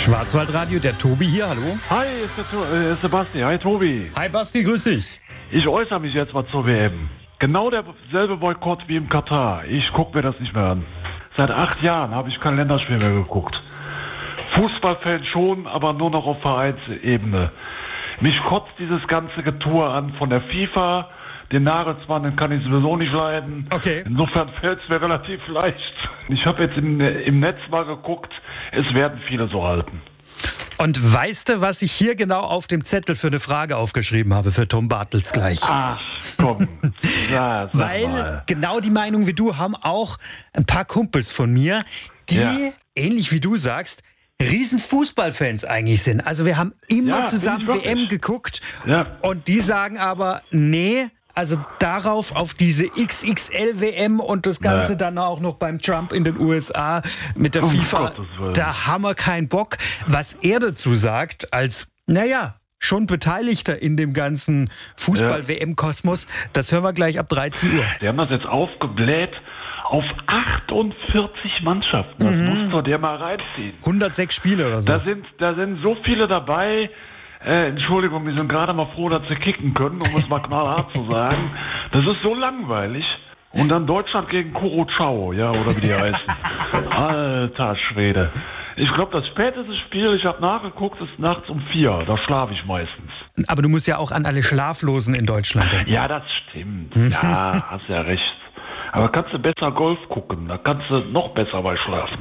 Schwarzwaldradio, der Tobi hier, hallo. Hi, ist der Basti. Hi, Tobi. Hi Basti, grüß dich. Ich äußere mich jetzt mal zur WM. Genau derselbe Boykott wie im Katar. Ich gucke mir das nicht mehr an. Seit 8 Jahren habe ich kein Länderspiel mehr geguckt. Fußballfan schon, aber nur noch auf Vereinsebene. Mich kotzt dieses ganze Getue an von der FIFA. Den Nagelsmann, den kann ich sowieso nicht leiden. Okay. Insofern fällt es mir relativ leicht. Ich habe jetzt im Netz mal geguckt, es werden viele so halten. Und weißt du, was ich hier genau auf dem Zettel für eine Frage aufgeschrieben habe für Tom Bartels gleich? Ach, komm. Ja, sag Weil mal. genau die Meinung wie du haben auch ein paar Kumpels von mir, die, ähnlich wie du sagst, riesen Fußballfans eigentlich sind. Also wir haben immer Ja, zusammen bin ich wirklich. WM geguckt Ja. und die sagen aber, nee, also darauf, auf diese XXL-WM und das Ganze Ja. dann auch noch beim Trump in den USA mit der Um FIFA, Gottes Willen. da haben wir keinen Bock. Was er dazu sagt, als, schon Beteiligter in dem ganzen Fußball-WM-Kosmos, das hören wir gleich ab 13 Uhr. Die haben das jetzt aufgebläht auf 48 Mannschaften. Das musst du dir mal reinziehen. 106 Spiele oder so. Da sind so viele dabei. Entschuldigung, wir sind gerade mal froh, dass sie kicken können, um es mal knallhart zu sagen. Das ist so langweilig. Und dann Deutschland gegen Curacao, ja, oder wie die heißen. Alter Schwede. Ich glaube, das späteste Spiel, ich habe nachgeguckt, ist nachts um 4. Da schlafe ich meistens. Aber du musst ja auch an alle Schlaflosen in Deutschland denken. Ja, das stimmt. Ja, hast ja recht. Aber kannst du besser Golf gucken, da kannst du noch besser bei schlafen.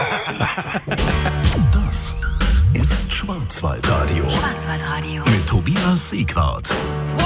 Das ist Schwarzwaldradio. Schwarzwaldradio. Mit Tobias Seegrad.